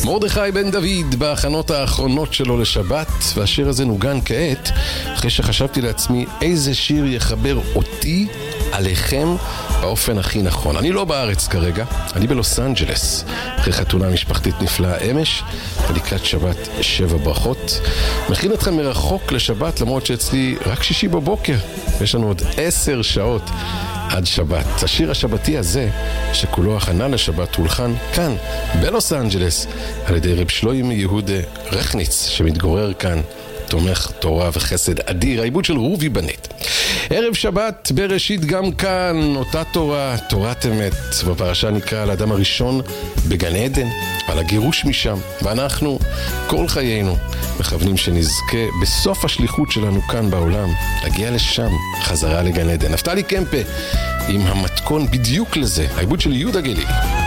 מרדכי בן דוד בהכנות האחרונות שלו לשבת, והשיר הזה נוגן כעת אחרי שחשבתי לעצמי איזה שיר יחבר אותי עליכם באופן הכי נכון. אני לא בארץ כרגע, אני בלוס אנג'לס אחרי חתונה משפחתית נפלאה אמש ולקראת שבת 7 ברכות. מכין אתכם מרחוק לשבת למרות שאצלי רק 6 בבוקר ויש לנו עוד 10 שעות עד שבת. השיר השבתי הזה שכולו הכנה לשבת הולחן כאן בלוס אנג'לס על ידי רב שלוימי יהודה רכניץ שמתגורר כאן, תומך תורה וחסד אדיר, העיבוד של רובי בנית. ערב שבת בראשית גם כאן אותה תורה, תורת אמת. בפרשה נקרא על האדם הראשון בגן עדן, על הגירוש משם, ואנחנו כל חיינו מכוונים שנזכה בסוף השליחות שלנו כאן בעולם להגיע לשם, חזרה לגן עדן. נפתלי קמפה עם המתכון בדיוק לזה, העיבוד של יהודה גלילי.